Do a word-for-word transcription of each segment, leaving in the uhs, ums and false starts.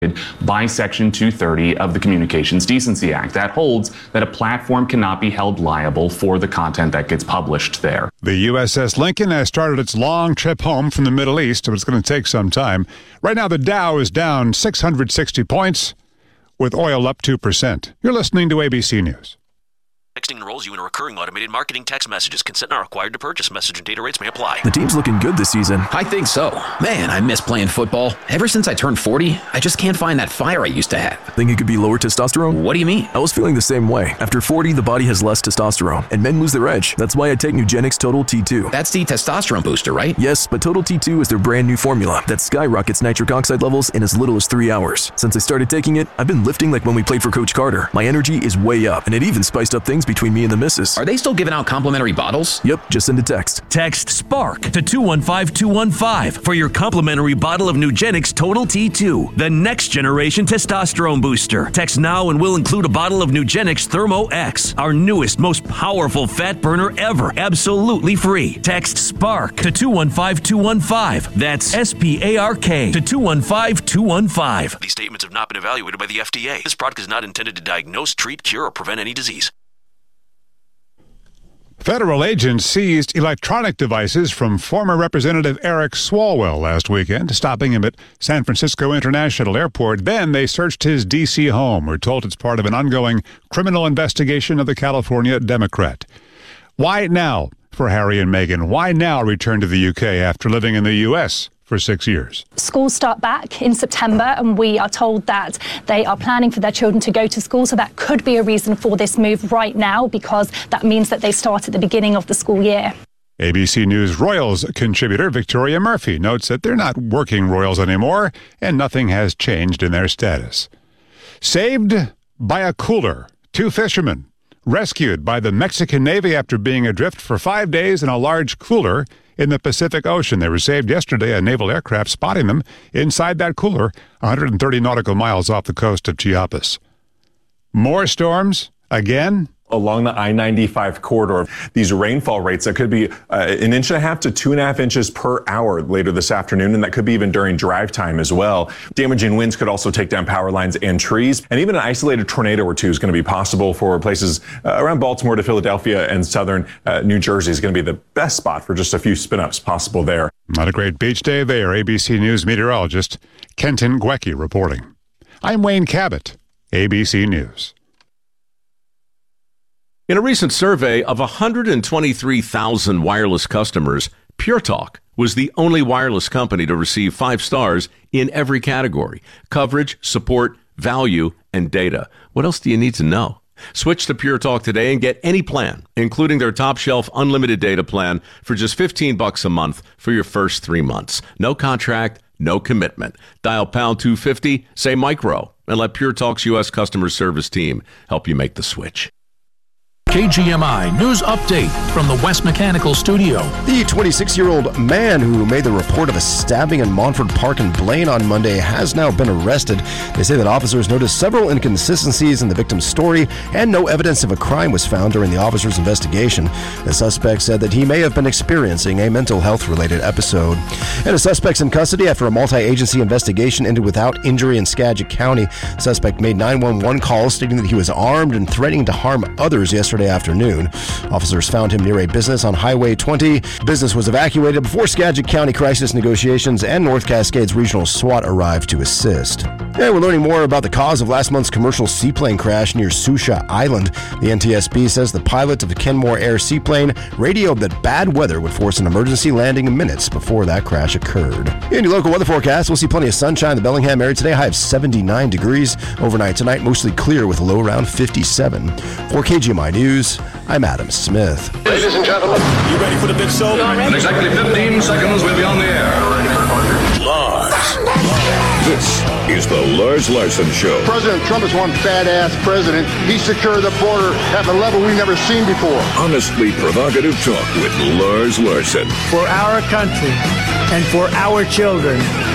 by Section two thirty of the Communications Decency Act. That holds that a platform cannot be held liable for the content that gets published there. The U S S Lincoln has started its long trip home from the Middle East, but it's going to take some time. Right now, the Dow is down six hundred sixty points, with oil up two percent. You're listening to A B C News. Texting enrolls you in a recurring automated marketing text messages. Consent not required to purchase. Message and data rates may apply. The team's looking good this season. I think so. Man, I miss playing football. Ever since I turned forty, I just can't find that fire I used to have. Think it could be lower testosterone? What do you mean? I was feeling the same way. After forty, the body has less testosterone, and men lose their edge. That's why I take Nugenix Total T two. That's the testosterone booster, right? Yes, but Total T two is their brand new formula that skyrockets nitric oxide levels in as little as three hours. Since I started taking it, I've been lifting like when we played for Coach Carter. My energy is way up, and it even spiced up things between me and the missus. Are they still giving out complimentary bottles? Yep, just send a text. Text SPARK to two one five two one five for your complimentary bottle of Nugenix Total T two, the next generation testosterone booster. Text now and we'll include a bottle of Nugenix Thermo X, our newest, most powerful fat burner ever, absolutely free. Text SPARK to two one five two one five. That's S P A R K to two one five two one five. These statements have not been evaluated by the F D A. This product is not intended to diagnose, treat, cure, or prevent any disease. Federal agents seized electronic devices from former Representative Eric Swalwell last weekend, stopping him at San Francisco International Airport. Then they searched his D C home. We're told it's part of an ongoing criminal investigation of the California Democrat. Why now for Harry and Meghan? Why now return to the U K after living in the U S for six years? Schools start back in September, and we are told that they are planning for their children to go to school, so that could be a reason for this move right now, because that means that they start at the beginning of the school year. A B C News Royals contributor Victoria Murphy notes that they're not working Royals anymore, and nothing has changed in their status. Saved by a cooler, two fishermen rescued by the Mexican Navy after being adrift for five days in a large cooler in the Pacific Ocean. They were saved yesterday, a naval aircraft spotting them inside that cooler, one hundred thirty nautical miles off the coast of Chiapas. More storms again along the I ninety-five corridor. These rainfall rates that could be uh, an inch and a half to two and a half inches per hour later this afternoon, and that could be even during drive time as well. Damaging winds could also take down power lines and trees, and even an isolated tornado or two is going to be possible for places uh, around Baltimore to Philadelphia and southern uh, New Jersey is going to be the best spot for just a few spin-ups possible there. Not a great beach day there. A B C News meteorologist Kenton Gwecki reporting. I'm Wayne Cabot, A B C News. In a recent survey of one hundred twenty-three thousand wireless customers, Pure Talk was the only wireless company to receive five stars in every category: coverage, support, value, and data. What else do you need to know? Switch to Pure Talk today and get any plan, including their top shelf unlimited data plan, for just fifteen bucks a month for your first three months. No contract, no commitment. Dial pound two fifty, say micro, and let Pure Talk's U S customer service team help you make the switch. K G M I News Update from the West Mechanical Studio. The twenty-six-year-old man who made the report of a stabbing in Montford Park in Blaine on Monday has now been arrested. They say that officers noticed several inconsistencies in the victim's story, and no evidence of a crime was found during the officer's investigation. The suspect said that he may have been experiencing a mental health-related episode. And a suspect's in custody after a multi-agency investigation ended without injury in Skagit County. The suspect made nine one one calls stating that he was armed and threatening to harm others yesterday afternoon. Officers found him near a business on Highway twenty. Business was evacuated before Skagit County Crisis Negotiations and North Cascades Regional SWAT arrived to assist. And we're learning more about the cause of last month's commercial seaplane crash near Susha Island. The N T S B says the pilot of the Kenmore Air seaplane radioed that bad weather would force an emergency landing minutes before that crash occurred. In your local weather forecast, we'll see plenty of sunshine in the Bellingham area today, high of seventy-nine degrees. Overnight tonight, mostly clear with a low around fifty-seven. For K G M I News, I'm Adam Smith. Ladies and gentlemen, you ready for the big show? In exactly fifteen seconds, we'll be on the air. Lars. This is the Lars Larson Show. President Trump is one badass president. He secured the border at a level we've never seen before. Honestly provocative talk with Lars Larson. For our country and for our children,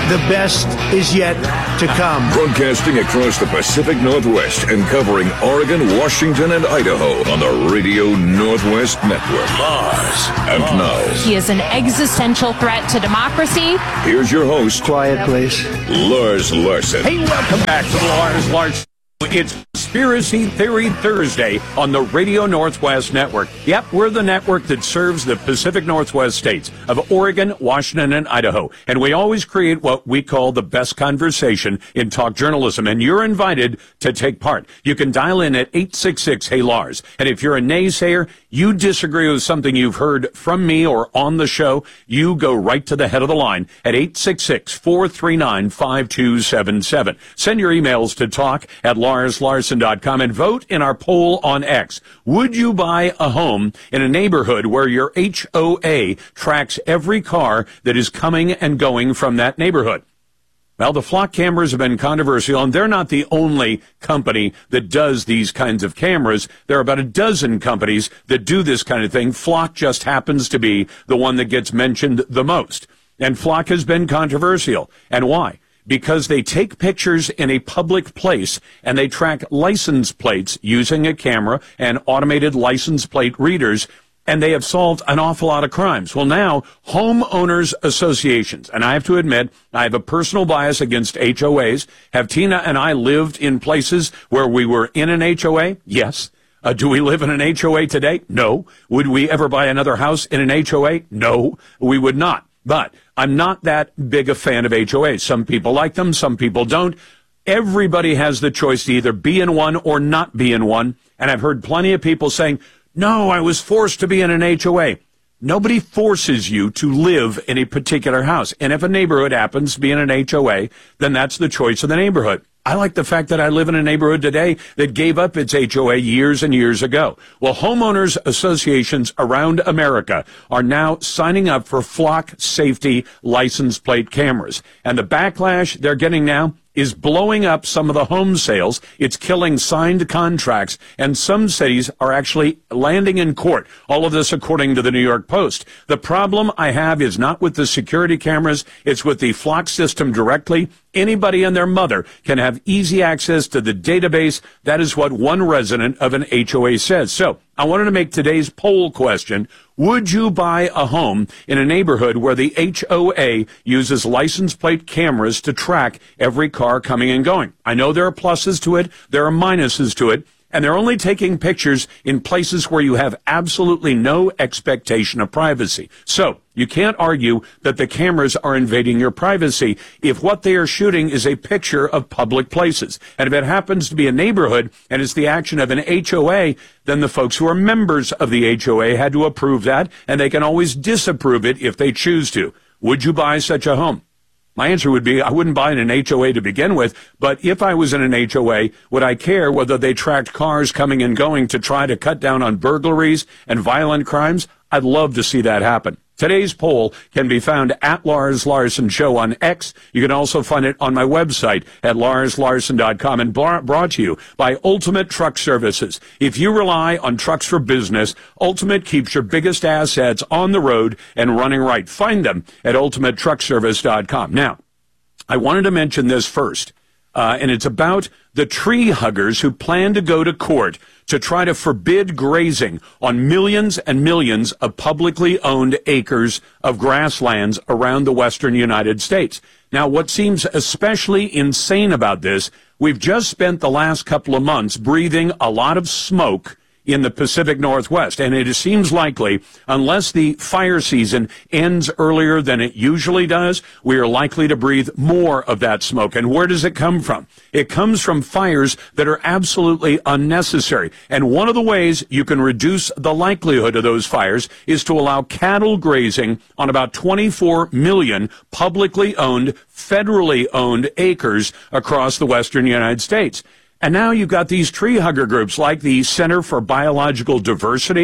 the best is yet to come. Broadcasting across the Pacific Northwest and covering Oregon, Washington, and Idaho on the Radio Northwest Network. Lars. And now, he is an existential threat to democracy. Here's your host. Quiet, please. Lars Larson. Hey, welcome back to the Lars Larson. It's Conspiracy Theory Thursday on the Radio Northwest Network. Yep, we're the network that serves the Pacific Northwest states of Oregon, Washington, and Idaho. And we always create what we call the best conversation in talk journalism. And you're invited to take part. You can dial in at eight six six, hey Lars. And if you're a naysayer, you disagree with something you've heard from me or on the show, you go right to the head of the line at eight six six, four three nine, five two seven seven. Send your emails to talk at lars larson dot com and vote in our poll on X. Would you buy a home in a neighborhood where your H O A tracks every car that is coming and going from that neighborhood? Well, the Flock cameras have been controversial, and they're not the only company that does these kinds of cameras. There are about a dozen companies that do this kind of thing. Flock just happens to be the one that gets mentioned the most. And Flock has been controversial. And why? Because they take pictures in a public place and they track license plates using a camera and automated license plate readers, and they have solved an awful lot of crimes. Well, now, homeowners associations, and I have to admit, I have a personal bias against H O As. Have Tina and I lived in places where we were in an H O A? Yes. Uh, do we live in an H O A today? No. Would we ever buy another house in an H O A? No, we would not. But I'm not that big a fan of H O As. Some people like them, some people don't. Everybody has the choice to either be in one or not be in one. And I've heard plenty of people saying, no, I was forced to be in an H O A. Nobody forces you to live in a particular house. And if a neighborhood happens to be in an H O A, then that's the choice of the neighborhood. I like the fact that I live in a neighborhood today that gave up its H O A years and years ago. Well, homeowners associations around America are now signing up for Flock safety license plate cameras. And the backlash they're getting now is blowing up some of the home sales. It's killing signed contracts, and some cities are actually landing in court. All of this according to the New York Post. The problem I have is not with the security cameras, it's with the Flock system directly. Anybody and their mother can have easy access to the database. That is what one resident of an H O A says. So I wanted to make today's poll question: would you buy a home in a neighborhood where the H O A uses license plate cameras to track every car coming and going? I know there are pluses to it, there are minuses to it, and they're only taking pictures in places where you have absolutely no expectation of privacy. So you can't argue that the cameras are invading your privacy if what they are shooting is a picture of public places. And if it happens to be a neighborhood and it's the action of an H O A, then the folks who are members of the H O A had to approve that, and they can always disapprove it if they choose to. Would you buy such a home? My answer would be I wouldn't buy in an H O A to begin with, but if I was in an H O A, would I care whether they tracked cars coming and going to try to cut down on burglaries and violent crimes? I'd love to see that happen. Today's poll can be found at Lars Larson Show on X. You can also find it on my website at lars larson dot com, and brought to you by Ultimate Truck Services. If you rely on trucks for business, Ultimate keeps your biggest assets on the road and running right. Find them at ultimate truck service dot com. Now, I wanted to mention this first, uh, and it's about the tree huggers who plan to go to court to try to forbid grazing on millions and millions of publicly owned acres of grasslands around the western United States. Now, what seems especially insane about this, we've just spent the last couple of months breathing a lot of smoke in the Pacific Northwest, and it seems likely, unless the fire season ends earlier than it usually does, we are likely to breathe more of that smoke. And where does it come from? It comes from fires that are absolutely unnecessary. And one of the ways you can reduce the likelihood of those fires is to allow cattle grazing on about twenty-four million publicly owned, federally owned acres across the western United States. And now you've got these tree hugger groups like the Center for Biological Diversity,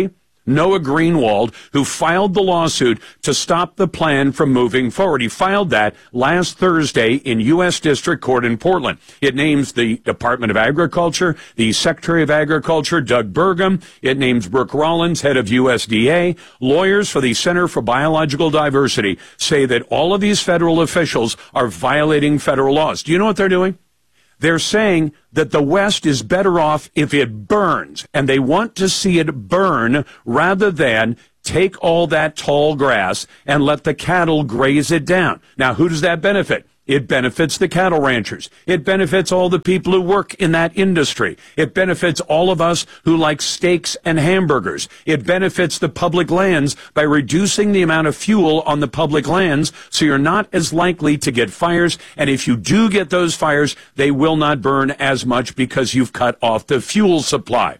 Noah Greenwald, who filed the lawsuit to stop the plan from moving forward. He filed that last Thursday in U S District Court in Portland. It names the Department of Agriculture, the Secretary of Agriculture, Doug Burgum. It names Brooke Rollins, head of U S D A. Lawyers for the Center for Biological Diversity say that all of these federal officials are violating federal laws. Do you know what they're doing? They're saying that the West is better off if it burns, and they want to see it burn rather than take all that tall grass and let the cattle graze it down. Now, who does that benefit? It benefits the cattle ranchers. It benefits all the people who work in that industry. It benefits all of us who like steaks and hamburgers. It benefits the public lands by reducing the amount of fuel on the public lands, so you're not as likely to get fires. And if you do get those fires, they will not burn as much because you've cut off the fuel supply.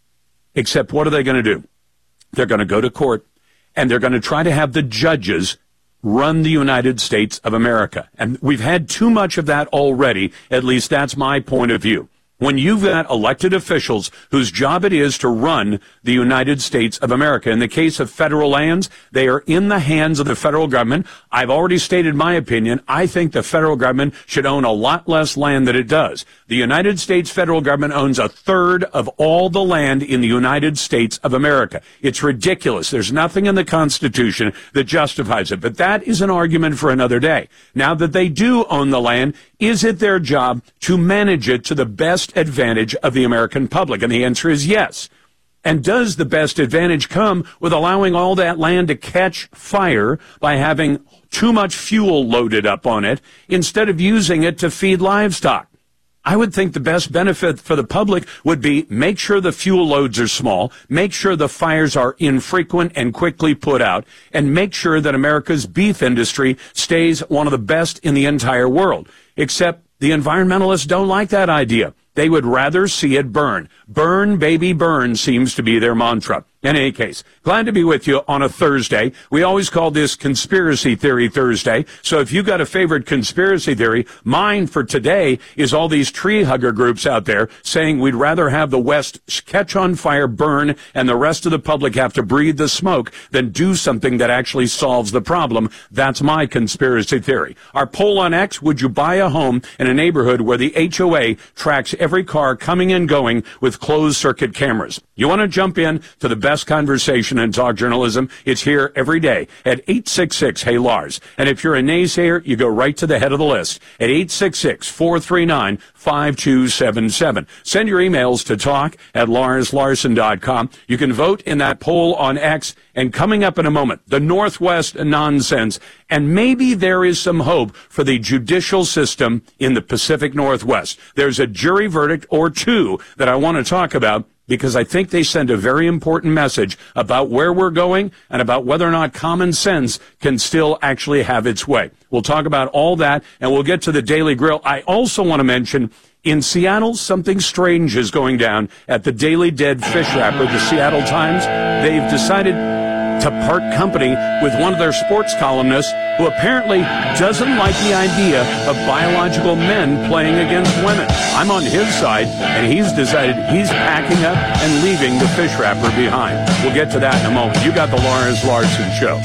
Except what are they going to do? They're going to go to court, and they're going to try to have the judges run the United States of America. And we've had too much of that already. At least that's my point of view. When you've got elected officials whose job it is to run the United States of America, in the case of federal lands, they are in the hands of the federal government. I've already stated my opinion. I think the federal government should own a lot less land than it does. The United States federal government owns a third of all the land in the United States of America. It's ridiculous. There's nothing in the Constitution that justifies it. But that is an argument for another day. Now that they do own the land, is it their job to manage it to the best advantage of the American public? And the answer is yes. And does the best advantage come with allowing all that land to catch fire by having too much fuel loaded up on it instead of using it to feed livestock? I would think the best benefit for the public would be make sure the fuel loads are small, make sure the fires are infrequent and quickly put out, and make sure that America's beef industry stays one of the best in the entire world. Except the environmentalists don't like that idea. They would rather see it burn. Burn, baby, burn seems to be their mantra. In any case, glad to be with you on a Thursday. We always call this Conspiracy Theory Thursday. So if you got a favorite conspiracy theory, mine for today is all these tree hugger groups out there saying we'd rather have the West catch on fire, burn, and the rest of the public have to breathe the smoke than do something that actually solves the problem. That's my conspiracy theory. Our poll on X, would you buy a home in a neighborhood where the H O A tracks every car coming and going with closed circuit cameras? You want to jump in to the best conversation in talk journalism? It's here every day at eight six six, hey Lars. And if you're a naysayer, you go right to the head of the list at eight six six, four three nine, five two seven seven. Send your emails to talk at lars larson dot com. You can vote in that poll on X. And coming up in a moment, the Northwest nonsense. And maybe there is some hope for the judicial system in the Pacific Northwest. There's a jury verdict or two that I want to talk about, because I think they send a very important message about where we're going and about whether or not common sense can still actually have its way. We'll talk about all that, and we'll get to the Daily Grill. I also want to mention, in Seattle, something strange is going down at the Daily Dead Fish Wrapper, the Seattle Times. They've decided to part company with one of their sports columnists who apparently doesn't like the idea of biological men playing against women. I'm on his side, and he's decided he's packing up and leaving the fish wrapper behind. We'll get to that in a moment. You got the Lars Larson Show.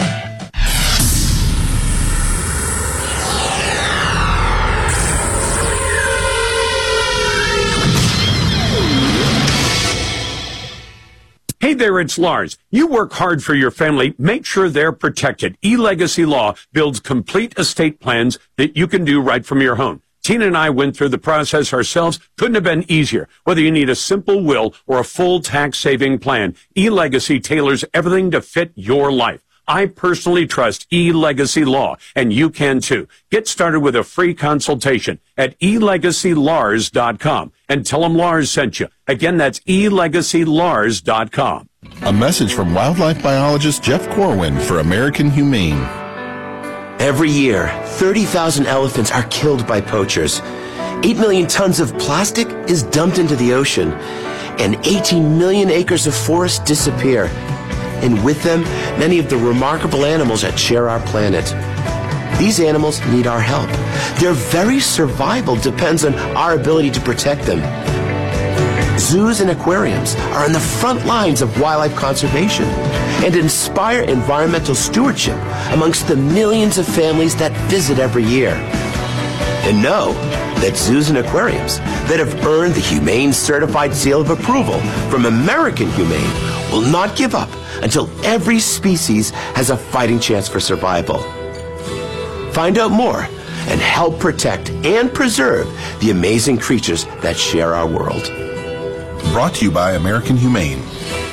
Hey there, it's Lars. You work hard for your family. Make sure they're protected. eLegacy Law builds complete estate plans that you can do right from your home. Tina and I went through the process ourselves. Couldn't have been easier. Whether you need a simple will or a full tax-saving plan, eLegacy tailors everything to fit your life. I personally trust eLegacy Law, and you can too. Get started with a free consultation at e legacy lars dot com and tell them Lars sent you. Again, that's e legacy lars dot com. A message from wildlife biologist Jeff Corwin for American Humane. Every year, thirty thousand elephants are killed by poachers. eight million tons of plastic is dumped into the ocean, and eighteen million acres of forest disappear. And with them, many of the remarkable animals that share our planet. These animals need our help. Their very survival depends on our ability to protect them. Zoos and aquariums are on the front lines of wildlife conservation and inspire environmental stewardship amongst the millions of families that visit every year. And know that zoos and aquariums that have earned the Humane Certified Seal of Approval from American Humane will not give up until every species has a fighting chance for survival. Find out more and help protect and preserve the amazing creatures that share our world. Brought to you by American Humane.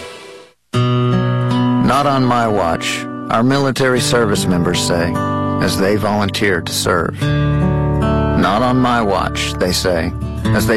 Not on my watch, our military service members say, as they volunteer to serve. Not on my watch, they say, as they